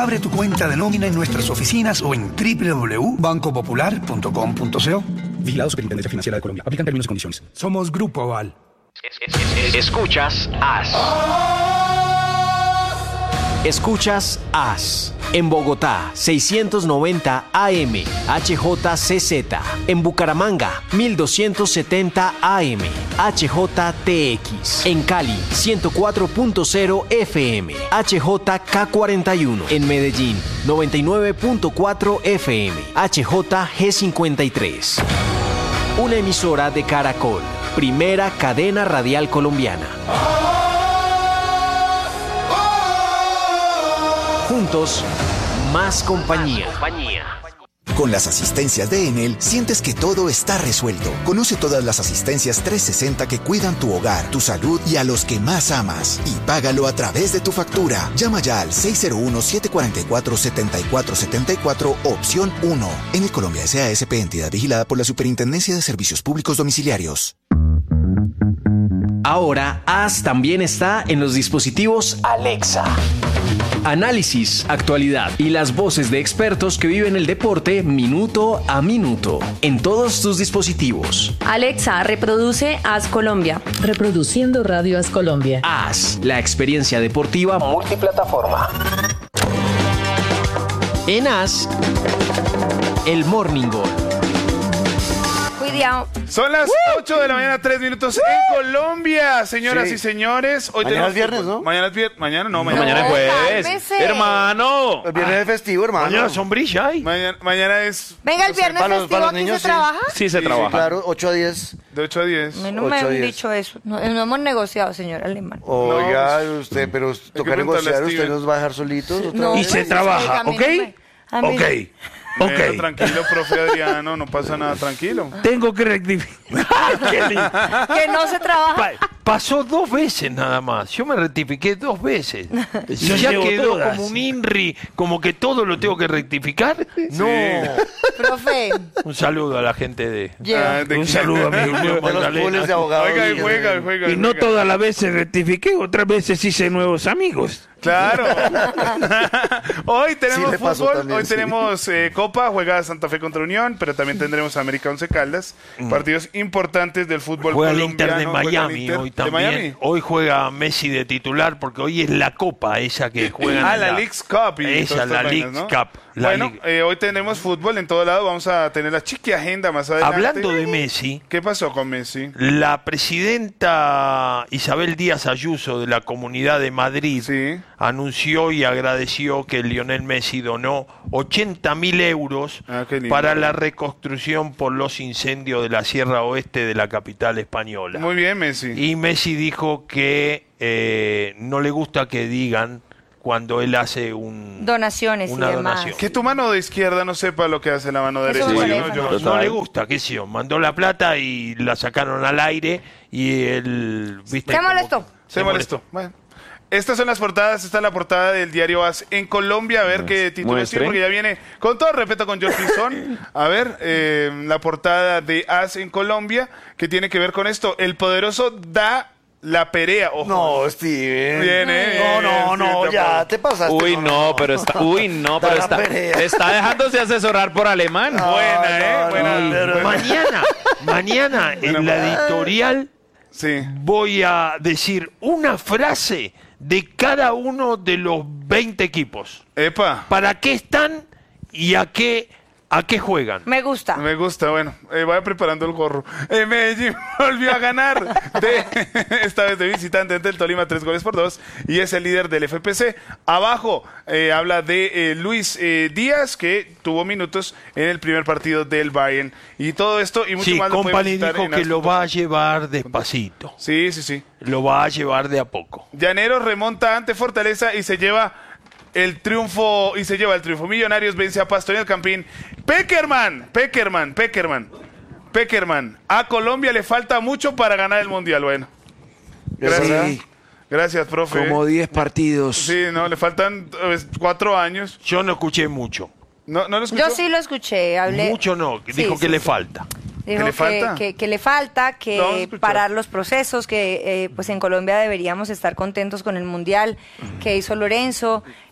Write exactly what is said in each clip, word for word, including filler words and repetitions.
Abre tu cuenta de nómina en nuestras oficinas o en doble u doble u doble u punto banco popular punto com punto co. Vigilado Superintendencia Financiera de Colombia. Aplican términos y condiciones. Somos Grupo Aval. Escuchas As. Escuchas As. En Bogotá, seiscientos noventa A M, H J C Z. En Bucaramanga, mil doscientos setenta A M, H J T X. En Cali, ciento cuatro punto cero F M, H J K cuarenta y uno. En Medellín, noventa y nueve punto cuatro F M, H J G cincuenta y tres. Una emisora de Caracol, primera cadena radial colombiana. Juntos, más compañía. Con las asistencias de Enel, sientes que todo está resuelto. Conoce todas las asistencias trescientos sesenta que cuidan tu hogar, tu salud y a los que más amas. Y págalo a través de tu factura. Llama ya al seis cero uno, siete cuatro cuatro, siete cuatro siete cuatro, opción uno. Enel Colombia S A S P, entidad vigilada por la Superintendencia de Servicios Públicos Domiciliarios. Ahora, As también está en los dispositivos Alexa. Análisis, actualidad y las voces de expertos que viven el deporte minuto a minuto en todos tus dispositivos. Alexa, reproduce As Colombia. Reproduciendo Radio As Colombia. As, la experiencia deportiva multiplataforma. En As, el Morning Goal. Cuidado. Son las ocho de la mañana, tres minutos en Colombia, señoras Sí. y señores. Hoy Mañana tenemos es viernes, fútbol. ¿no? Mañana es viernes. Mañana no, No, mañana, mañana es jueves. cálmese. Hermano. El viernes es festivo, hermano. Mañana sombrilla hay. Mañana, mañana es Venga, el no sé, viernes para los- festivo para los aquí niños, se sí. trabaja. Sí se Sí, trabaja. Claro, ocho a diez. de ocho a diez. A mí no me ocho a han diez. dicho eso. No, no hemos negociado, señor Alemán. Oiga, pues, usted, pero toca preguntarle a negociar, usted Steven. nos va a dejar solitos. otra No, vez? Y se pues, trabaja, a mí no ¿ok? me- a mí no. Ok. Bueno, Ok. tranquilo, profe Adriano, no pasa nada, tranquilo. Tengo que rectificar. Qué lindo. Que no se trabaja. Pa- pasó dos veces nada más. Yo me rectifiqué dos veces. Yo Y ya llevo quedó todas. como un INRI, como que todo lo tengo que rectificar. No. Profe, Un saludo a la gente de. lleva. Ah, de- Un saludo a mi unión De los Magdalena. pools de abogados. Oiga, y y- juega, y juega. Y no juega. todas las veces rectifiqué, otras veces hice nuevos amigos. Claro. Hoy tenemos le pasó fútbol, también, hoy sí. tenemos eh, Copa, juega Santa Fe contra Unión, pero también tendremos América Once Caldas, partidos importantes del fútbol Juega el colombiano. Inter de juega el Miami Inter hoy de también. Miami. Hoy juega Messi de titular porque hoy es la Copa esa que juegan. Ah, en la Leagues Cup. Y Esa, todas la estas Leagues vainas, ¿no? Cup. La Bueno, Liga- eh, hoy tenemos fútbol en todo lado, vamos a tener la chiqui agenda más adelante. Hablando de Messi, ¿Qué pasó con Messi? la presidenta Isabel Díaz Ayuso de la Comunidad de Madrid Sí. anunció y agradeció que Lionel Messi donó ochenta mil euros Ah, qué lindo. para la reconstrucción por los incendios de la Sierra Oeste de la capital española. Muy bien, Messi. Y Messi dijo que eh, no le gusta que digan cuando él hace un, Donaciones una y demás. donación. Que tu mano de izquierda no sepa lo que hace la mano Eso derecha. molesta. ¿no? Yo- No, no le gusta, qué sé yo, mandó la plata y la sacaron al aire y él, viste, Se como- molestó. Se molestó. Bueno. Estas son las portadas. Esta es la portada del diario As en Colombia. A ver qué título es, muestre. porque ya viene, con todo respeto, con George Tizón. A ver, eh, la portada de As en Colombia, que tiene que ver con esto. El poderoso da la perea. Ojo. No, Steven. Bien, eh, No, bien, no, no, Steven, ya tampoco. te pasaste. Uy, no, pero está, uy, no, Da pero la está, pelea. está dejándose asesorar por Alemán. No, Buena, eh. no, Buena. no, pero- buena. Mañana, mañana en la editorial Sí. voy a decir una frase de cada uno de los veinte equipos. Epa. ¿Para qué están y a qué, a qué juegan? Me gusta. Me gusta, bueno, eh, vaya preparando el gorro. Eh, Medellín volvió a ganar, de, esta vez de visitante ante el Tolima, tres goles por dos, y es el líder del F P C. Abajo eh, habla de eh, Luis eh, Díaz, que tuvo minutos en el primer partido del Bayern. Y todo esto y mucho Sí, más lo pueden Company visitar dijo en que as lo punto com. va a llevar despacito. Sí, sí, sí. Lo va a llevar de a poco. Llaneros remonta ante Fortaleza y se lleva el triunfo, y se lleva el triunfo. Millonarios vence a Pasto en el Campín. Peckerman, Peckerman, Peckerman, Peckerman. A Colombia le falta mucho para ganar el Mundial. Bueno. Gracias. Sí. Gracias, profe. Como diez partidos. Sí, no, le faltan eh, cuatro años. Yo no escuché mucho. ¿No, no lo escuchó? Yo sí lo escuché, hablé. Mucho no, Sí, dijo sí, que le sí. falta. Dijo ¿Que le falta? Que, que le falta, que Lo vamos a escuchar. parar los procesos, que eh, pues en Colombia deberíamos estar contentos con el Mundial que hizo Lorenzo,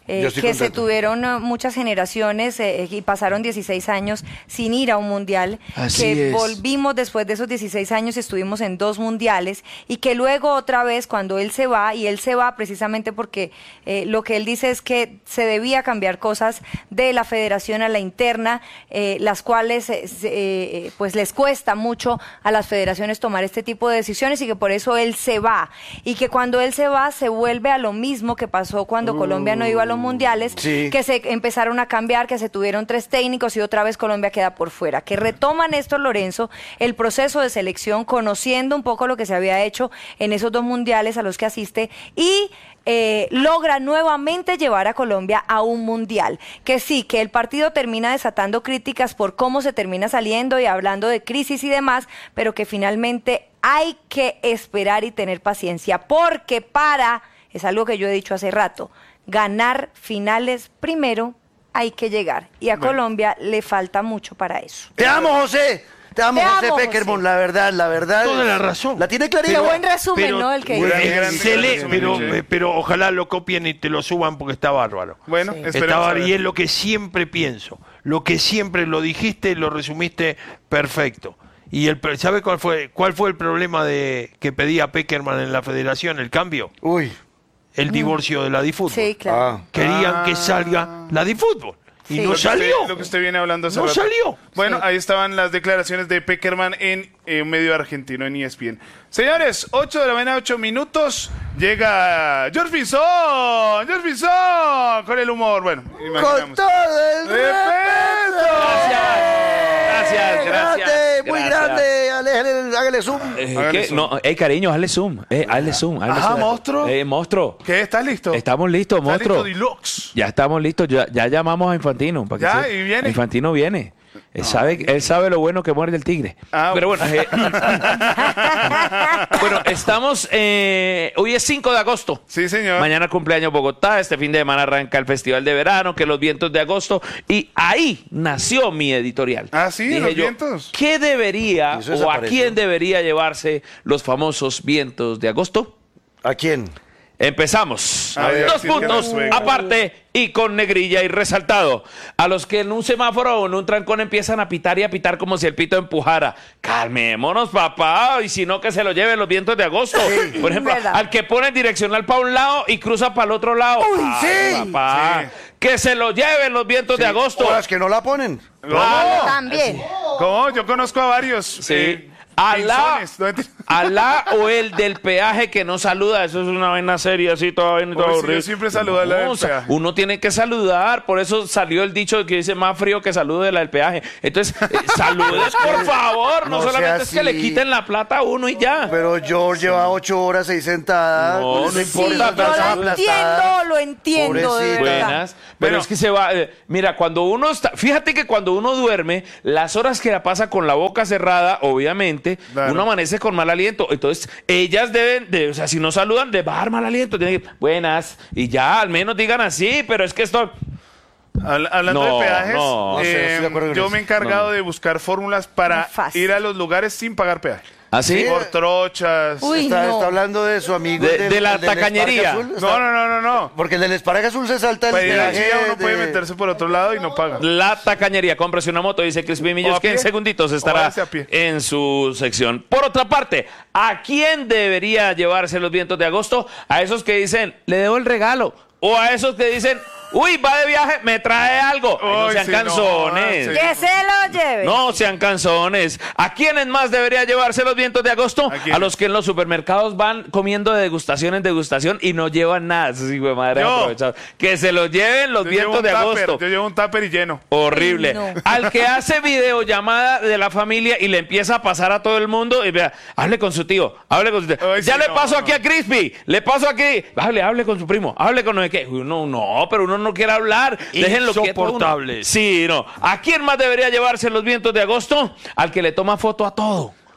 eh, Yo estoy que se contento. tuvieron eh, muchas generaciones eh, y pasaron dieciséis años sin ir a un mundial, Así que es. volvimos después de esos dieciséis años, estuvimos en dos mundiales y que luego otra vez cuando él se va, y él se va precisamente porque eh, lo que él dice es que se debía cambiar cosas de la federación a la interna, eh, las cuales eh, se- eh, pues les cuesta mucho a las federaciones tomar este tipo de decisiones y que por eso él se va, y que cuando él se va se vuelve a lo mismo que pasó cuando Colombia no iba a los mundiales, Sí. que se empezaron a cambiar, que se tuvieron tres técnicos y otra vez Colombia queda por fuera, que retoma Néstor Lorenzo el proceso de selección conociendo un poco lo que se había hecho en esos dos mundiales a los que asiste y eh, logra nuevamente llevar a Colombia a un mundial. Que sí, que el partido termina desatando críticas por cómo se termina saliendo y hablando de crisis y demás, pero que finalmente hay que esperar y tener paciencia, porque para, es algo que yo he dicho hace rato, ganar finales primero hay que llegar. Y a Bueno. Colombia le falta mucho para eso. Te amo, José. Te amo, Te José amo, Peckerman. José. La verdad, la verdad. Toda la razón. La tiene Qué clarita. buen resumen, pero- ¿no? El que Gran- hizo. gran- Excelente, gran pero, resumen, sí. eh, pero ojalá lo copien y te lo suban porque está bárbaro. Bueno, Sí. esperemos Está a bárbaro, ver. y es lo que siempre pienso. Lo que siempre lo dijiste, lo resumiste perfecto. Y el pre- ¿sabe cuál fue cuál fue el problema de que pedía Peckerman en la federación, el cambio? Uy. El divorcio de la difútbol. Sí, claro. Ah. Querían Ah. que salga la difútbol. Y Sí. no Lo que usted- salió. lo que usted viene hablando hace No rato. salió. Bueno, Sí. ahí estaban las declaraciones de Peckerman en eh, un medio argentino, en E S P N. Señores, ocho de la mañana, ocho minutos. Llega George Pinzón. George Pinzón. Con el humor. Bueno, Con imaginamos. todo el ¡Respeto! Gracias, gracias. Grande, muy gracias. grande. Hágale, hágale zoom. Eh, Hágale ¿qué? zoom. No, eh, cariño, hazle zoom. Eh, hazle zoom. hazle Ajá, zoom. monstruo. Eh, monstruo. ¿Qué? ¿Estás listo? Estamos listos, ¿Estás monstruo. listo, Deluxe? Ya estamos listos. Ya, ya llamamos a Infantino. para que ¿Ya? se- ¿Y viene? Infantino viene. Él, sabe, él sabe lo bueno que muerde el tigre. Ah, Pero bueno, eh, bueno, estamos. eh, hoy es cinco de agosto. Sí, señor. Mañana cumpleaños Bogotá. Este fin de semana arranca el Festival de Verano, que es los vientos de agosto. Y ahí nació mi editorial. Ah, sí, Dije los yo, vientos. ¿qué debería Y eso o a desapareció. quién debería llevarse los famosos vientos de agosto? ¿A quién? Empezamos. A ver, Dos sí, puntos tiene suegra. aparte y con negrilla y resaltado. A los que en un semáforo o en un trancón empiezan a pitar y a pitar como si el pito empujara. Calmémonos, papá, y si no que se lo lleven los vientos de agosto. Por ejemplo, Verdad. al que pone direccional para un lado y cruza para el otro lado. Ay, sí. papá. Sí. Que se lo lleven los vientos de agosto. O las que no la ponen. Claro. También. ¿Cómo? Yo conozco a varios. Sí. eh, Alá, pinzones. No, mentira. Alá o el del peaje que no saluda, eso es una vaina seria, así, toda vaina, toda Uy, sí, horrible. yo siempre saludo a la del o sea, peaje. uno tiene que saludar, por eso salió el dicho que dice más frío que salude la del peaje. Entonces, eh, saludes, por favor, no, No sea solamente es que le así. quiten la plata a uno y ya. Pero George lleva ocho horas ahí sentada. No, pues, no Sí, importa, yo alcanza lo aplastada. entiendo, lo entiendo, de Pobrecita. verdad. Buenas, pero Bueno. es que se va. eh, mira, cuando uno está. Fíjate que cuando uno duerme, las horas que la pasa con la boca cerrada, obviamente, Claro. uno amanece con mal aliento. Entonces, ellas deben, de, o sea, si no saludan, de bajar mal aliento. Tienen que, buenas, y ya, al menos digan así, pero es que esto. Habl- Hablando No, de peajes, no. No sé, eh, estoy de acuerdo con yo eso. me he encargado No. de buscar fórmulas para Muy fácil. ir a los lugares sin pagar peaje. ¿Así? Sí. Por trochas. Uy, Está, no. está hablando de su amigo. De- del- de la el del tacañería. Esparca Azul. No, no, no, no, no. Porque el del Esparca Azul se salta el Para ir peaje así uno de- puede meterse por otro lado y no paga. La tacañería, cómprese una moto, dice Crispy O Millos, a que en pie. segunditos O estará váyase a pie. en su sección. Por otra parte, ¿a quién debería llevarse los vientos de agosto? A esos que dicen, le debo el regalo. O a esos que dicen, uy, va de viaje, me trae algo. Ay, no Uy, sean sí, no, canzones. sí. Que se lo lleve. No sean canzones. ¿A quiénes más debería llevarse los vientos de agosto? ¿A A, quiénes? los que en los supermercados van comiendo de degustación en degustación y no llevan nada. Eso sí, güey, madre, Yo. aprovechados. Que se los lleven los Yo llevo vientos un de tupper, agosto. Yo llevo un tupper y lleno. Horrible. Ay, no. Al que hace videollamada de la familia y le empieza a pasar a todo el mundo y vea, hable con su tío, hable con su tío. Ay, ya sí, le no, paso no. aquí a Crispy, le paso aquí. Hable, hable con su primo, hable con no sé qué. Uno no, pero uno no quiere hablar. Déjenlo quieto a uno. Insoportable. Sí, no. ¿A quién más debería llevarse los vientos de agosto? Al que le toma foto a todo.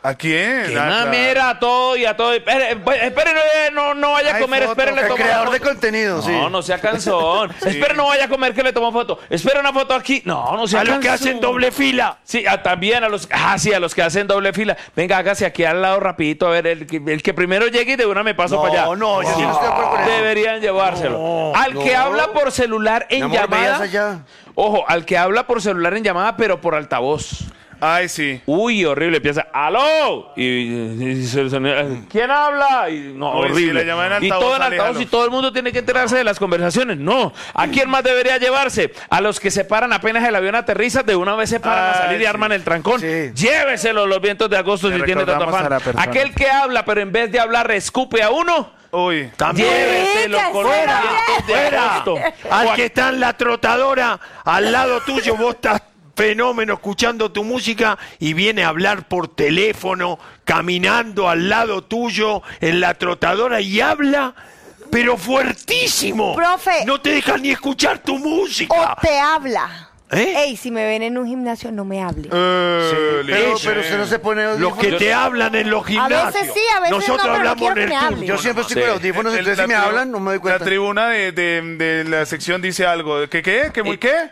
¿A quién? ¿Qué Ah, más? claro. Mira, a todo y a todo. Espere, espere, no, no vaya a Hay comer, foto, espere, le el tomo creador una de foto. contenido, sí. No, no sea cansón. Espere, no vaya a comer que le tomo foto. Espera una foto aquí. No, no sea A los cansón. que hacen doble fila. Sí, a- también a los, ah, sí, a los que hacen doble fila. Venga, hágase aquí al lado rapidito, a ver, el, que- el que primero llegue y de una me paso No, para allá. no, yo sí no estoy de acuerdo con eso. Deberían llevárselo. No, al que no. habla por celular en Mi amor, veías llamada. allá. Ojo, al que habla por celular en llamada, pero por altavoz. Ay, sí. Uy, horrible, empieza, ¡aló! Y, y- y se- se- ¿quién habla? Y, no, Uy, sí, horrible. le llaman en y altavoz, todo en sale, altavoz aló. y todo el mundo tiene que enterarse de las conversaciones. No. ¿A quién más debería llevarse? A los que se paran apenas el avión aterriza, de una vez se paran a Ay, salir y sí. arman el trancón. Sí. Lléveselo los vientos de agosto Le si tiene tanto recordamos a la afán. persona. Aquel que habla, pero en vez de hablar, escupe a uno. Uy. También. Lléveselo Sí, con que los fuera. vientos de Fuera. agosto. Al O a- que está en la trotadora, al lado tuyo, vos estás fenómeno escuchando tu música y viene a hablar por teléfono, caminando al lado tuyo en la trotadora y habla, pero fuertísimo. Profe. No te dejan ni escuchar tu O música. te habla. ¿Eh? Ey, si me ven en un gimnasio, no me hable. Eh, Pero, leche. pero usted no se pone Los audífonos. que te hablan en los gimnasios. veces sí, a veces no, Nosotros pero no hablamos quiero que en me el hablen. turno. Yo siempre estoy Sí. con audífonos, El- entonces la si me tribu- hablan no me doy cuenta. La tribuna de, de, de la sección dice algo. ¿Qué qué? ¿Qué muy qué?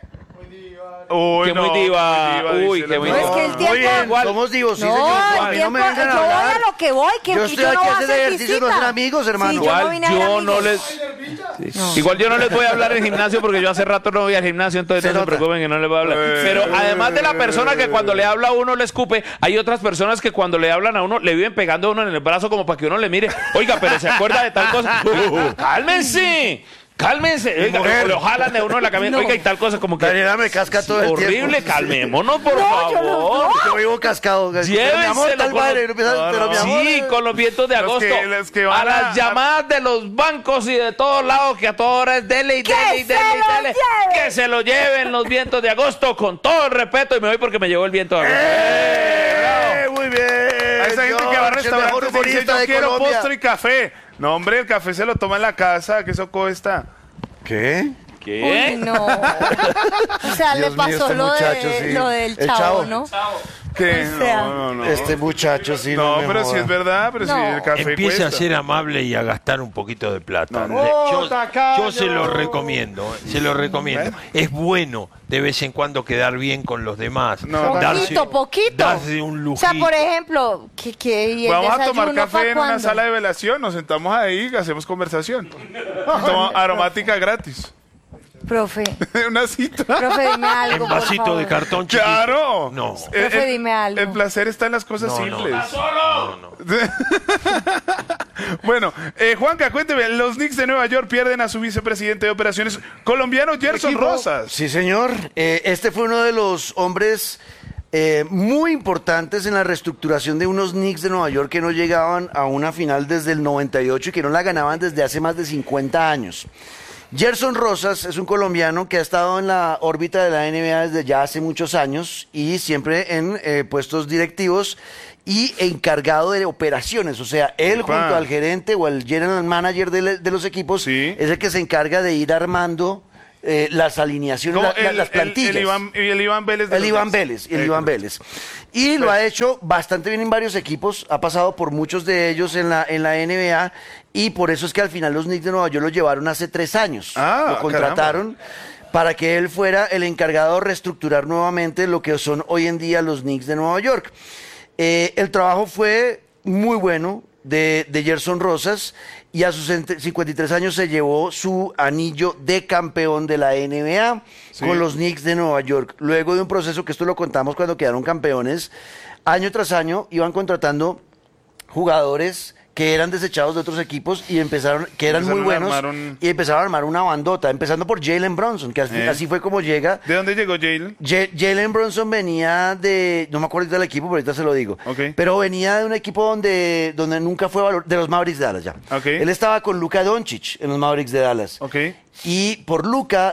Uy, Que no, muy diva. Uy, dice que la- muy No, es que el tiempo- Muy bien, Igual. somos divos, sí, No, señor. A el mí no tiempo, me vengan a yo voy hablar. a lo que voy, que Yo y estoy yo no aquí voy a a hacer hacer ejercicio, no visita. hacer amigos, hermano. Sí, yo Igual no vine a yo hacer no amigos. les igual yo no les voy a hablar en gimnasio porque yo hace rato no voy al gimnasio, entonces Se no se nota. preocupen que no les voy a hablar. Eh. Pero además de la persona que cuando le habla a uno le escupe, hay otras personas que cuando le hablan a uno le viven pegando a uno en el brazo como para que uno le mire. Oiga, pero se acuerda de tal cosa. ¡Cálmense! Cálmense. Oiga, mujer. lo jalan de uno en la camisa. Oiga, y tal cosa como que Daniela me casca todo el tiempo. horrible. Calmémonos, por No, yo no- favor. Yo vivo cascado. Pero mi Llévenselo amor, tal con madre. los- y no empiezas, No, pero no. mi amor. Sí, con los vientos de Los agosto. que- los que van a las a- llamadas de los bancos y de todos lados, que a toda hora es dele y ¡Que dele y se dele y lo dele. lleven! Que se lo lleven los vientos de agosto, con todo el respeto. Y me voy porque me llegó el viento de agosto. ¡Eh! Muy bien. A esa gente que va a George, el mejor restaurantes y dice, humorista yo de quiero Colombia. postre y café. No, hombre, el café se lo toma en la casa, que eso cuesta. ¿Qué? ¿Qué? Uy, no. O sea, le Dios mío, pasó este lo, muchacho, de, sí. lo del El chavo, chavo. ¿no? ¿Qué? O sea, no, no, no. Este muchacho sí No, no me pero joda. sí es verdad, pero sí, No. el café Empiece cuesta. a ser amable y a gastar un poquito de plata. No, no. Le- ¡Oh, yo, tacaño! yo se lo recomiendo, eh, se lo recomiendo. Es bueno de vez en cuando quedar bien con los demás. No, Poquito, poquito. Darse un O lujito. sea, por ejemplo, que, que y el Vamos a tomar desayuno, ¿pa' café en una cuándo? sala de velación, nos sentamos ahí y hacemos conversación. Toma aromática gratis. Profe, Una cita. profe, dime algo, En por vasito favor. de cartón chiquito. Claro. No. El, Profe, el- dime algo. el placer está en las cosas No, no. simples. No, no. Bueno, eh, Juanca, cuénteme, los Knicks de Nueva York pierden a su vicepresidente de operaciones colombiano, Gerson Equipo- Rosas. Sí, señor. Eh, este fue uno de los hombres eh, muy importantes en la reestructuración de unos Knicks de Nueva York que no llegaban a una final desde el noventa y ocho y que no la ganaban desde hace más de cincuenta años. Gerson Rosas es un colombiano que ha estado en la órbita de la N B A desde ya hace muchos años y siempre en eh, puestos directivos y encargado de operaciones. O sea, él Epa. junto al gerente o al general manager de, le- de los equipos Sí. es el que se encarga de ir armando eh, las alineaciones, Como la- la- el, las el- plantillas. El, Iván, el Iván Vélez. de El los Iván Knicks. Vélez, el Eh, Iván Vélez. Y lo ha hecho bastante bien en varios equipos, ha pasado por muchos de ellos en la, en la N B A y por eso es que al final los Knicks de Nueva York lo llevaron hace tres años. Ah, lo contrataron para que él fuera el encargado de reestructurar nuevamente lo que son hoy en día los Knicks de Nueva York. Eh, el trabajo fue muy bueno de, de Gerson Rosas y a sus cincuenta y tres años se llevó su anillo de campeón de la N B A Sí. con los Knicks de Nueva York. Luego de un proceso que esto lo contamos cuando quedaron campeones, año tras año iban contratando jugadores que eran desechados de otros equipos y empezaron, que eran Empezaron muy a buenos, armar un- y empezaron a armar una bandota, empezando por Jalen Brunson, que así, Eh. así fue como llega. ¿De dónde llegó Jalen? Ja- Jalen Brunson venía de, no me acuerdo del equipo, pero ahorita se lo digo. Ok. Pero venía de un equipo donde, donde nunca fue valor, de los Mavericks de Dallas ya. Ok. Él estaba con Luka Doncic en los Mavericks de Dallas. Ok. Y por Luka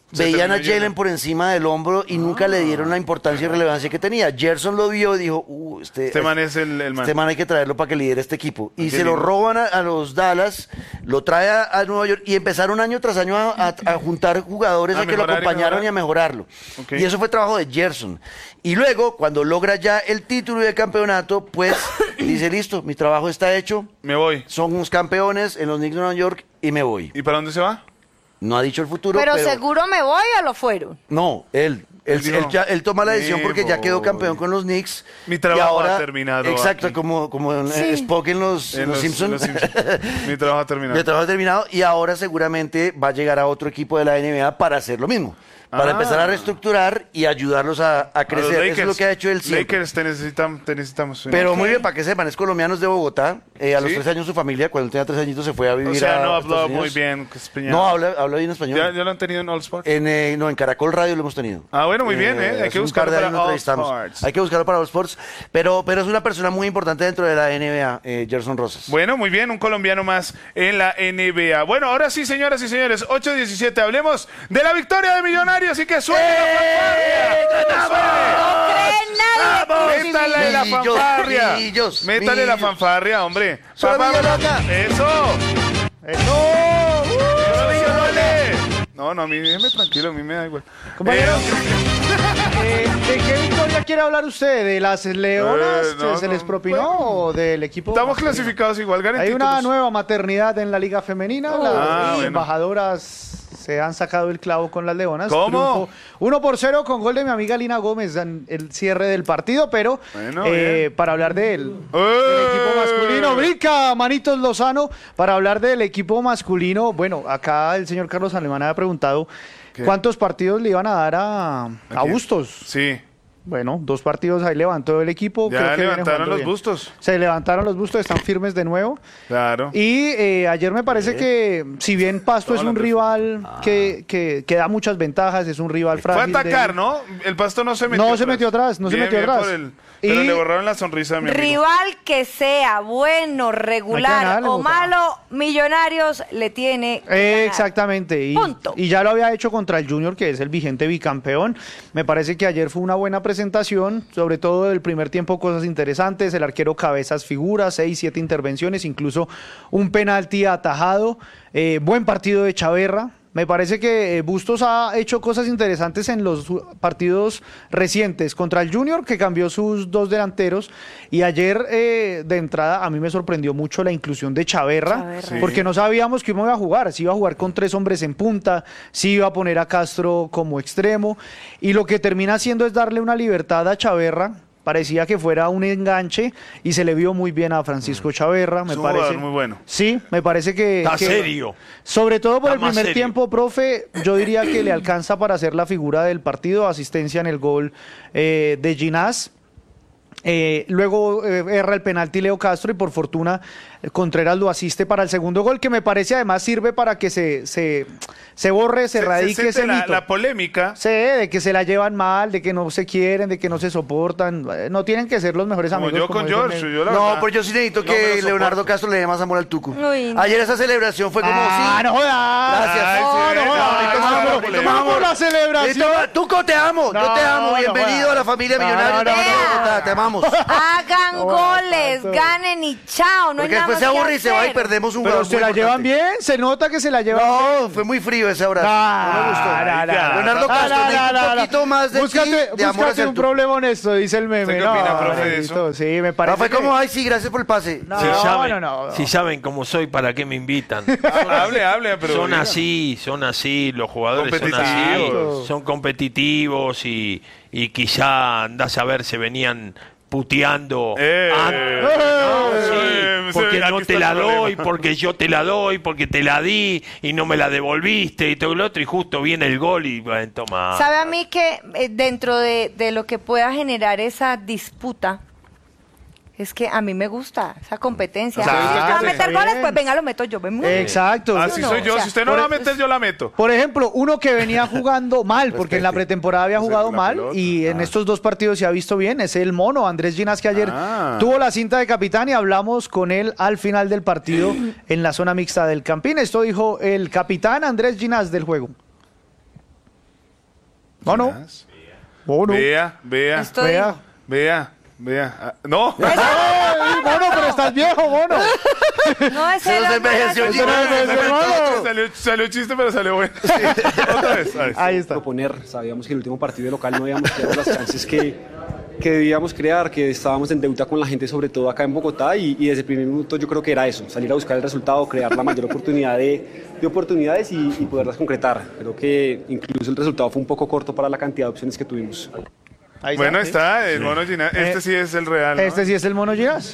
Se veían a terminó Jalen por encima del hombro y nunca le dieron la importancia y relevancia que tenía. Gerson lo vio y dijo, uh, este, Este man es el, el man. este man hay que traerlo para que lidere este equipo. Y Qué se lo lindo. roban a, a los Dallas, lo trae a, a Nueva York y empezaron año tras año a, a- a juntar jugadores A a, que lo mejorar y acompañaron mejorar. y a mejorarlo. Ok. Y eso fue trabajo de Gerson. Y luego, cuando logra ya el título y el campeonato, pues dice, listo, mi trabajo está hecho, Me voy. somos campeones en los Knicks de Nueva York y me voy. ¿Y para dónde se va? No ha dicho el futuro, Pero, pero... seguro me voy o lo fueron. No, él. Él, Él dijo, él ya- él toma la decisión "Me porque ya quedó voy". campeón con los Knicks. Mi y trabajo ahora- ha terminado Exacto, aquí. como, como en, Sí. eh, Spock en los, En en los los- Simpsons. los Simpsons. Mi trabajo ha terminado. Mi trabajo ha terminado y ahora seguramente va a llegar a otro equipo de la N B A para hacer lo mismo. Para Ah. empezar a reestructurar y ayudarlos a, a A los crecer. Eso es Lakers. lo que ha hecho él siempre. Lakers, te necesitamos. Te necesitamos. Pero muy bien, para que sepan, es colombiano, es de Bogotá. Eh, a los ¿Sí? tres años su familia, cuando él tenía tres añitos, se fue a vivir O sea, a no Estados habló Unidos. muy bien español. No, habla, habla bien español. ¿Ya, ya lo han tenido en All Sports? En, eh, no, en Caracol Radio lo hemos tenido. Ah, bueno, muy bien, ¿eh? Hay hace que un buscarlo par de para años lo All entrevistamos. Sports. Hay que buscarlo para All Sports. Pero, pero es una persona muy importante dentro de la N B A, eh, Gerson Rosas. Bueno, muy bien, un colombiano más en la N B A. Bueno, ahora sí, señoras y señores, ocho diecisiete, hablemos de la victoria de Millonarios y que suene la fanfarria. No cree nadie. ¡Vamos! Métale la Millos, fanfarria. millos, Métale la millos. fanfarria, hombre. ¡Soy Papá, Millonata! Eso. ¡No! No, no, a mí déjeme tranquilo, a mí me da igual. Compañero. Eh, Eh, ¿De qué victoria quiere hablar usted? ¿De las Leonas Eh, no, que se no, les propinó bueno. o del equipo? estamos masculino? clasificados igual, ganen Hay una títulos. nueva maternidad en la Liga Femenina. Ah, Las bueno. embajadoras se han sacado el clavo con las Leonas. ¿Cómo? Triunfo uno por cero con gol de mi amiga Lina Gómez en el cierre del partido, pero Bueno, eh, bien. para hablar del, ¡Eh! del equipo masculino, brinca Manitos Lozano, para hablar del equipo masculino, bueno, acá el señor Carlos Alemán había preguntado ¿Qué? cuántos partidos le iban a dar a, a quién? Bustos. Sí, Bueno, dos partidos ahí levantó el equipo. creo ya que viene levantaron jugando los bien. bustos. Se levantaron los bustos, están firmes de nuevo. Claro. Y eh, ayer me parece que, si bien Pasto es un Hola, rival que, que, que da muchas ventajas, es un rival Fue a frágil. atacar, débil. ¿no? El Pasto no se metió No se metió atrás, no se Bien, metió bien atrás. por él. Pero Y- le borraron la sonrisa a mi amigo. Rival que sea bueno, regular ganarle, o papá. malo, Millonarios le tiene que Eh, ganar. exactamente. Y, Punto. y ya lo había hecho contra el Junior, que es el vigente bicampeón. Me parece que ayer fue una buena presentación, sobre todo el primer tiempo, cosas interesantes. El arquero Cabezas figura, seis, siete intervenciones, incluso un penalti atajado. Eh, buen partido de Chaverra. Me parece que eh, Bustos ha hecho cosas interesantes en los uh, partidos recientes. Contra el Junior, que cambió sus dos delanteros. Y ayer, eh, de entrada, a mí me sorprendió mucho la inclusión de Chaverra. Chaverra. Sí. Porque no sabíamos cómo iba a jugar. Si iba a jugar con tres hombres en punta, si iba a poner a Castro como extremo. Y lo que termina haciendo es darle una libertad a Chaverra. Parecía que fuera un enganche y se le vio muy bien a Francisco Chaverra, me Es un parece. jugador muy bueno. Sí, me parece que... Está que- serio. Sobre todo por Está el más primer serio. tiempo, profe, yo diría que le alcanza para ser la figura del partido, asistencia en el gol eh, de Ginás. Eh, luego eh, erra el penalti Leo Castro y por fortuna eh, Contreras lo asiste para el segundo gol, que me parece además sirve para que se, se, se borre, se, Se- radique se siente ese la, mito. la polémica. Sí, de que se la llevan mal, de que no se quieren, de que no se soportan. Eh, No tienen que ser los mejores Como amigos. yo con dice George. Ned. Yo la No, verdad, pero yo sí necesito no me lo que soporto. Leonardo Castro le dé más amor al Tucu. Uy, no. Ayer esa celebración fue como Ah, sí. no jodas. Gracias. Ay, No, sí, no no, jodas. ahorita Vamos, está la vamos, polémica. vamos, la celebración. Listo, Tuco, te amo, yo te No, amo. no Bienvenido jodas. a la familia No, millonaria no, de no, no. Bogotá, te amamos. Hagan No, goles, tanto. ganen y chao. No Porque hay nada después más se que aburre y se va y hacer. perdemos un Pero jugador se muy la llevan importante. bien, se nota que se la llevan bien. No, fue muy frío ese abrazo. No, no me gustó. no, no, no. Leonardo No, Castro, no, necesito no, un no. poquito más de Búscate, ti, de amor búscate hacia un el Tucu. problema honesto, dice el meme. ¿Usted qué No, opina, profe, de Alvarito, eso? sí, me parece Ah, fue que- como, ay, sí, gracias por el pase. No, Si no, saben, no, no, no. si saben cómo soy, ¿para qué me invitan? Hable, hable, pero. son diga. así, son así, los jugadores son Competitivos. así, son competitivos y, y quizá, andás a ver, se venían puteando. Eh, an- eh, No, sí, eh, porque aquí no está te el la problema. doy, porque yo te la doy, porque te la di y no me la devolviste y todo lo otro y justo viene el gol y bueno, toma. ¿Sabe a mí que eh, dentro de, de lo que pueda generar esa disputa, es que a mí me gusta esa competencia? Claro, Si usted va a sí, meter está goles, bien. pues venga, lo meto yo. ven, muy bien. Exacto. Así no, soy yo. o sea, Si usted no por- la va a meter, yo la meto. Por ejemplo, uno que venía jugando mal, porque en la pretemporada había jugado la mal pelota. y en estos dos partidos se ha visto bien, es el mono Andrés Ginás, que ayer Ah. tuvo la cinta de capitán y hablamos con él al final del partido en la zona mixta del Campín. Esto dijo el capitán Andrés Ginás del juego. Mono. Mono. Vea, vea. Esto Vea. digo. Vea, vea. Ah, no. ¡Ay, mono, pero estás viejo, mono! No, ese Se es nos la envejeció mala- el chico. Mono. Salió, salió chiste, pero salió bueno. Otra vez. a ver. Ahí está. Proponer, sabíamos que en el último partido de local no habíamos creado las chances que, que debíamos crear, que estábamos en deuda con la gente, sobre todo acá en Bogotá, y, y desde el primer minuto yo creo que era eso, salir a buscar el resultado, crear la mayor oportunidad de, de oportunidades y, y poderlas concretar. Creo que incluso el resultado fue un poco corto para la cantidad de opciones que tuvimos. Ahí Bueno, sí. está, el mono Ginás. Este Eh, sí es el real, ¿no? Este sí es el mono Ginás.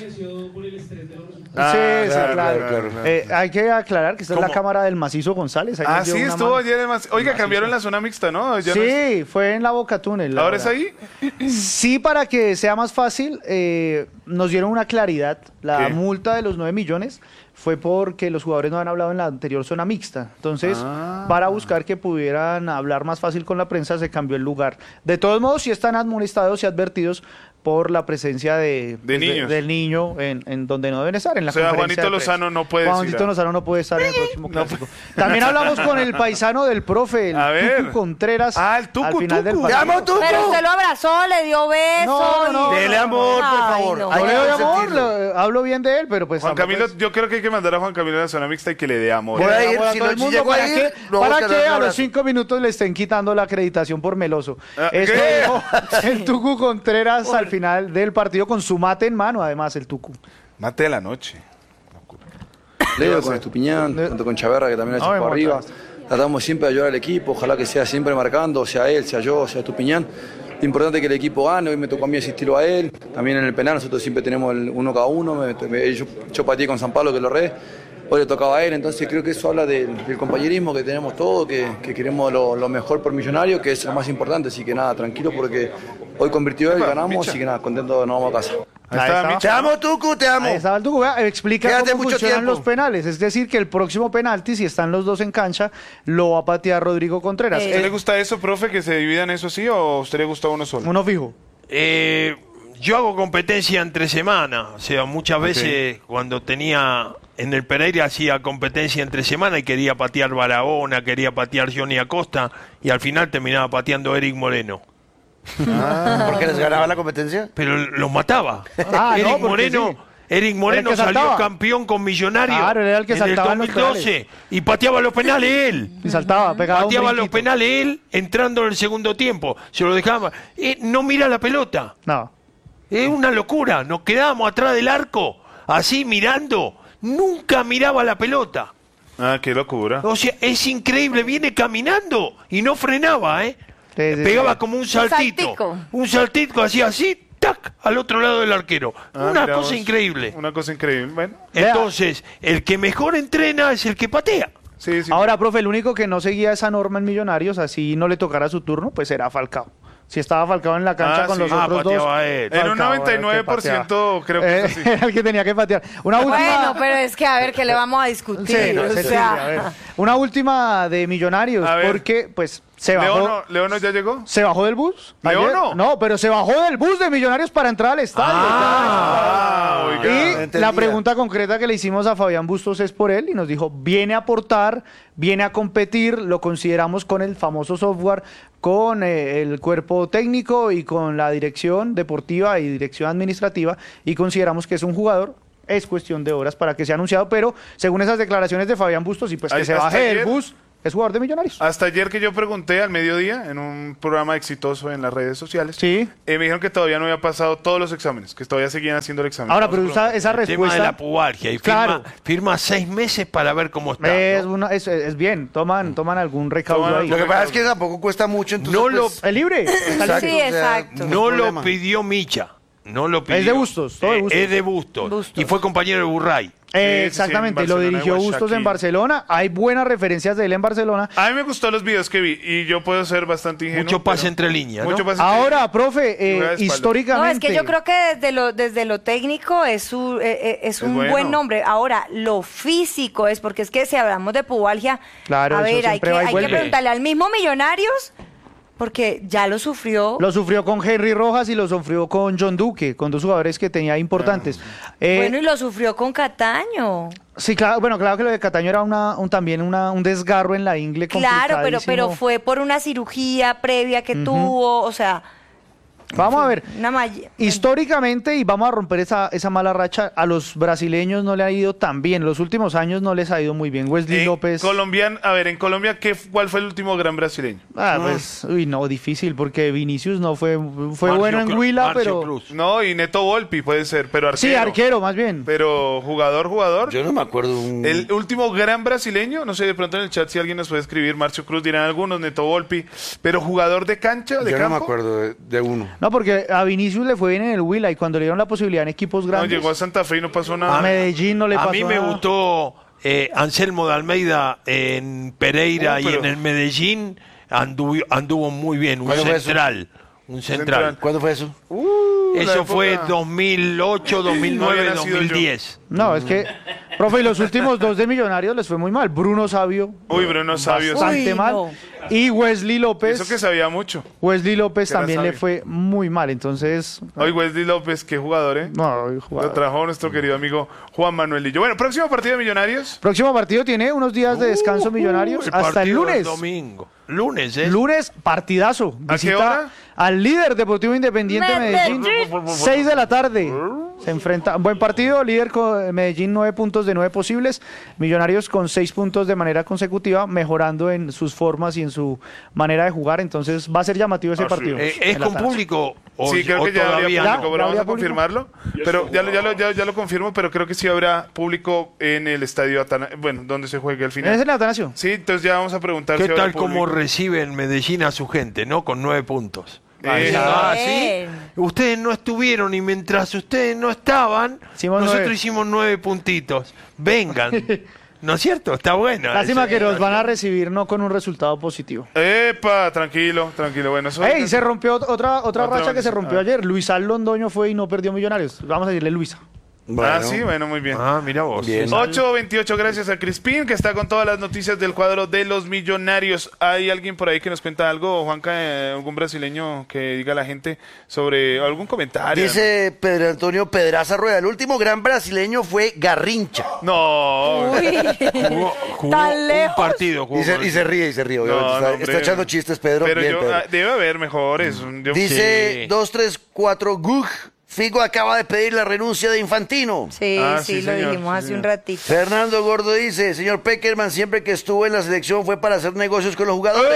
Ah, sí, sí, claro, claro. claro, claro. Eh, hay que aclarar que esta es la ¿Cómo? cámara del Macizo González. Ahí Ah, nos dio sí, una estuvo mano. ayer además. Oiga, cambiaron la zona mixta, ¿no? Ya no es- Sí, fue en la Boca Túnel. la ¿Ahora es verdad. ahí? Sí, para que sea más fácil, eh, nos dieron una claridad. La ¿Qué? multa de los nueve millones fue porque los jugadores no han hablado en la anterior zona mixta. Entonces, Ah. para buscar que pudieran hablar más fácil con la prensa, se cambió el lugar. De todos modos, sí están admonestados y advertidos por la presencia de, De pues, niños. del niño en, en donde no deben estar, en la O sea, conferencia Juanito de prensa. Lozano no puede decir Juanito nada. Lozano no puede estar en el próximo clásico. También hablamos con el paisano del profe, el A ver. Tucu Contreras. Ah, el Tucu, al final del Tucu. ¡Te partido. amo, Tucu! Pero usted lo abrazó, le dio besos. No, no, no. Dele amor, por Ay, favor. no. Hay Yo que le doy amor, consentirlo. le- hablo bien de él, pero pues... Juan tampoco Camilo, es- yo creo que hay que mandar a Juan Camilo a la zona mixta y que le dé amor. Voy a ir, amor a si todo no- el si mundo, llego a ¿para ir, qué, lo voy a para buscar que un a los abrazo. cinco minutos le estén quitando la acreditación por meloso? Ah, Esto ¿qué? dijo el Tucu Contreras al final del partido con su mate en mano, además, el Tucu. Mate de la noche. Leo con Estupiñán, junto con Chaverra, que también ha hecho Ay, por arriba. mortal. Tratamos siempre de ayudar al equipo, ojalá que sea siempre marcando, sea él, sea yo, sea Estupiñán. Lo importante es que el equipo gane, hoy me tocó a mí asistirlo a él. También en el penal nosotros siempre tenemos el uno cada uno, me- me- yo, yo pateé con San Pablo que lo re, hoy le tocaba a él, entonces creo que eso habla del, del compañerismo que tenemos todos, que, que queremos lo, lo mejor por Millonario, que es lo más importante, así que nada, tranquilo porque hoy convirtió él, Epa, ganamos, Micha. así que nada, contento, nos vamos a casa. Ahí Ahí está, está. Micha. Te amo, Tucu, te amo. Ahí estaba el Tucu. Vea, explica Quédate cómo mucho funcionan tiempo. los penales. Es decir, que el próximo penalti, si están los dos en cancha, lo va a patear Rodrigo Contreras. Eh, ¿A usted Eh, le gusta eso, profe, que se dividan eso así o a usted le gusta uno solo? uno fijo. Eh, yo hago competencia entre semana, o sea, muchas veces cuando tenía en el Pereira hacía competencia entre semana y quería patear Barahona, quería patear Johnny Acosta y al final terminaba pateando Eric Moreno. ¿Porque les ganaba la competencia? Pero los mataba. Ah, no, Eric porque Moreno, sí. Eric Moreno Era el que salió saltaba. campeón con Millonarios Claro, él era el que en saltaba en el los dos mil doce y pateaba los penales él. Y saltaba, pegaba un Pateaba los brinquito. penales él entrando en el segundo tiempo. Se lo dejaba. Eh, no mira la pelota. No. Es una locura. Nos quedábamos atrás del arco, así mirando. Nunca miraba la pelota. Ah, qué locura. O sea, es increíble. Viene caminando y no frenaba, ¿eh? Sí, sí, Pegaba sí. como un saltito. saltico. Un saltito, hacía así, tac, al otro lado del arquero. Ah, una mirá cosa vos. increíble. Una cosa increíble. Bueno, Entonces, el que mejor entrena es el que patea. sí, sí. Ahora, profe, el único que no seguía esa norma en Millonarios, así no le tocara su turno, pues era Falcao. Si estaba Falcao en la cancha Ah, con sí. los Ah, otros dos. pateaba él. En un Falcao era el noventa y nueve por ciento que creo que pateaba. es así. Eh, Era el que tenía que patear. Una última... Bueno, pero es que a ver, ¿qué le vamos a discutir? Sí, no, O se sea, entiende, a ver. Una última de Millonarios, A ver. porque pues se bajó... ¿Leono, ¿Leono ya llegó? ¿Se bajó del bus? ¿Leono? No, pero se bajó del bus de Millonarios para entrar al estadio. Ah, Y oiga. entendía. la pregunta concreta que le hicimos a Fabián Bustos es por él y nos dijo, viene a aportar, viene a competir, lo consideramos con el famoso software, con eh, el cuerpo técnico y con la dirección deportiva y dirección administrativa y consideramos que es un jugador. Es cuestión de horas para que sea anunciado, pero según esas declaraciones de Fabián Bustos y pues que Ay, se hasta baje del ayer- bus, es jugador de Millonarios. Hasta ayer que yo pregunté al mediodía en un programa exitoso en las redes sociales, Sí. eh, me dijeron que todavía no había pasado todos los exámenes, que todavía seguían haciendo el examen. Ahora, pero esa, esa El tema de respuesta la pubalgia. Y firma, Claro. firma seis meses para ver cómo está. es, ¿no? una- es, es bien, toman, toman algún recaudo Toman ahí. Lo que pasa es que tampoco cuesta mucho, entonces No lo- pues, Es libre. Está libre. Sí, exacto. No lo problema. pidió Micha. No lo pidió. Es de Bustos, todo de Eh, Bustos. Es de Bustos. Bustos. Y fue compañero de Burray. Eh, Sí, sí, exactamente, en lo Barcelona, dirigió igual Bustos en Shakira. Barcelona. Hay buenas referencias de él en Barcelona. A mí me gustó los videos que vi y yo puedo ser bastante ingenuo. Mucho pase pero- entre líneas, ¿no? Mucho pase Ahora, profe, eh, Juega de espalda. históricamente... No, es que yo creo que desde lo, desde lo técnico es, un- eh, eh, es un bueno. buen nombre. Ahora, lo físico es, porque es que si hablamos de pubalgia, Claro, a eso ver, hay siempre que, va y hay que vuelve. preguntarle al mismo Millonarios Porque ya lo sufrió. Lo sufrió con Henry Rojas y lo sufrió con John Duque, con dos jugadores que tenía importantes. Eh, Bueno, y lo sufrió con Cataño. sí, claro, bueno, claro que lo de Cataño era una, un, también una, un desgarro en la ingle Claro, pero, pero complicadísimo. fue por una cirugía previa que tuvo, o sea... Vamos a ver, Una malla- históricamente, y vamos a romper esa, esa mala racha, a los brasileños no le ha ido tan bien. Los últimos años no les ha ido muy bien. Wesley En López... Colombian, a ver, en Colombia, ¿qué, ¿cuál fue el último gran brasileño? Ah, pues, uy, no, difícil, porque Vinicius no fue, fue Marcio bueno en Cru- Huila, Marcio pero... No, y Neto Volpi puede ser, pero arquero. Sí, arquero, más bien. Pero jugador, jugador. Yo no me acuerdo. Un... El último gran brasileño, no sé, de pronto en el chat si alguien nos puede escribir, Marcio Cruz dirán algunos, Neto Volpi, pero jugador de cancha, de Yo campo. no me acuerdo de, de uno. No, porque a Vinicius le fue bien en el Huila y cuando le dieron la posibilidad en equipos No, grandes... llegó a Santa Fe y no pasó nada. A Medellín no le A pasó mí me nada. gustó eh, Anselmo de Almeida en Pereira Uh, y pero- en el Medellín anduvo, anduvo muy bien, un ¿Cuándo fue eso? central. Un central. Central. ¿Cuándo fue eso? Uh, la Eso época- fue dos mil ocho, dos mil nueve, No había nacido dos mil diez. No, es que, profe, y los últimos dos de Millonarios les fue muy mal. Bruno Sabio, Uy, Bruno Sabio. bastante Uy, mal. no. Y Wesley López, Eso que sabía mucho. Wesley López que era también le sabio. fue muy mal. Entonces, Hoy Wesley López, qué jugador, ¿eh? no, Lo jugador. trajo nuestro querido amigo Juan Manuel Lillo. Bueno, próximo partido de Millonarios. Próximo partido tiene unos días de descanso Millonarios El hasta el partido lunes. del domingo. Lunes, ¿eh? Lunes, partidazo. ¿A qué Visita hora? al líder Deportivo Independiente Medellín. seis de la tarde. Se enfrenta. Buen partido. Líder con Medellín, nueve puntos de nueve posibles. Millonarios con seis puntos de manera consecutiva, mejorando en sus formas y en su manera de jugar. Entonces va a ser llamativo ese Ah, sí. partido. Eh, ¿Es en la con tarde. público o, Sí, creo o que ya todavía habría no? público, pero ¿Ya vamos a habría público? confirmarlo. Pero ya, lo- ya, lo, ya, ya lo confirmo, pero creo que sí habrá público en el estadio Atana, bueno, donde se juegue al final. ¿Es el Atanasio? Sí, entonces ya vamos a preguntar ¿Qué si habrá tal como público. recibe en Medellín a su gente, no? Con nueve puntos. Eh, Ah, ¿sí? Bien. Ustedes no estuvieron y mientras ustedes no estaban, Hicimos nosotros nueve. hicimos nueve puntitos. Vengan. ¿No es cierto? Está buena. Lástima esa. que nos van a recibir no con un resultado positivo. Epa, tranquilo, tranquilo. Bueno, eso Ey, se rompió otra, otra Otra racha que se vez. rompió Ah. ayer. Luisal Londoño fue y no perdió Millonarios. Vamos a decirle Luisa. Ah, sí, bueno, muy bien. Ah, mira vos. Bien. ocho veintiocho, gracias a Crispín, que está con todas las noticias del cuadro de los Millonarios. ¿Hay alguien por ahí que nos cuenta algo, Juanca, eh, algún brasileño que diga a la gente sobre algún comentario? Dice Pedro Antonio Pedraza Rueda, el último gran brasileño fue Garrincha. No. Uy, Jugó, jugó tan un lejos. partido. jugó Y se, con- y se ríe, y se ríe. obviamente. No, está, no, hombre. está echando chistes, Pedro. Pero Bien, yo, Pedro. ah, debe haber mejores. Yo- Dice Sí. dos tres cuatro Gug, Figo acaba de pedir la renuncia de Infantino. Sí, Ah, sí, sí, lo señor, dijimos sí, hace un señor. ratito. Fernando Gordo dice, señor Peckerman, siempre que estuvo en la selección fue para hacer negocios con los jugadores.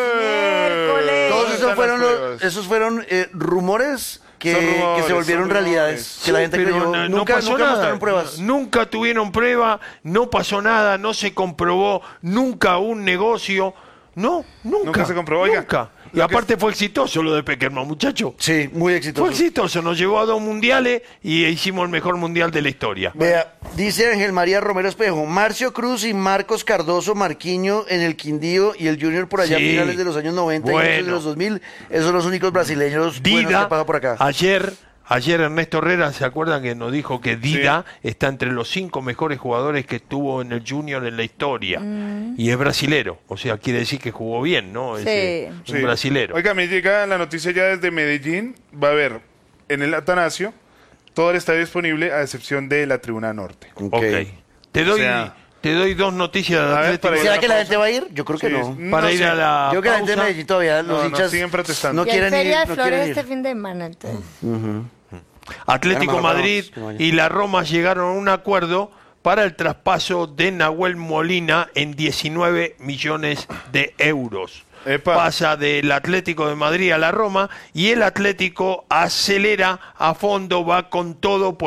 Miércoles. Todos ¿Dónde esos están fueron, las los- pruebas? esos fueron eh, rumores que, Son rumores, que se volvieron son realidades. rumores. Que la Sí, gente pero creyó. no- no nunca pasó nunca nada. mostraron pruebas. Nunca tuvieron prueba, no pasó nada, no se comprobó nunca un negocio. No, nunca. Nunca se comprobó, oiga. Nunca. Y Lo que- aparte fue exitoso lo de Peckerman, muchacho. Sí, muy Fue exitoso. exitoso, nos llevó a dos mundiales y hicimos el mejor mundial de la historia. Vea, dice Ángel María Romero Espejo, Marcio Cruz y Marcos Cardoso Marquiño en el Quindío y el Junior por allá Sí. a finales de los años noventa y Bueno. inicios de los dos mil. Esos son los únicos brasileños buenos Dida, que pasan por acá. ayer, ayer Ernesto Herrera, ¿se acuerdan que nos dijo que Dida está entre los cinco mejores jugadores que tuvo en el Junior en la historia? Y es brasilero, o sea, quiere decir que jugó bien, ¿no? Es, Sí. eh, un Sí. brasilero. Oiga, me llega la noticia ya desde Medellín. Va a haber en el Atanasio todo el estadio disponible a excepción de la tribuna norte. Ok. Te doy, O sea, te doy dos noticias de a ver, Atlético. para ir ¿Será a que la pausa. gente va a ir? Yo creo que Sí, no. Para no ir sé. a la Yo creo que la gente de pausa. Medellín todavía, los No, no, hinchas siguen protestando. no Y quieren en Feria ir. de No quieren Flores ir. este fin de semana, entonces. Atlético Bueno, Madrid vamos, vamos. y la Roma llegaron a un acuerdo para el traspaso de Nahuel Molina en diecinueve millones de euros. Epa. Pasa del Atlético de Madrid a la Roma y el Atlético acelera a fondo, va con todo por